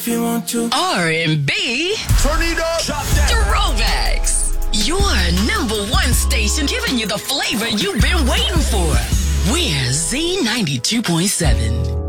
If you want to. R&B. Turn it up. Throwbacks. Your number one station giving you the flavor you've been waiting for. We're Z92.7.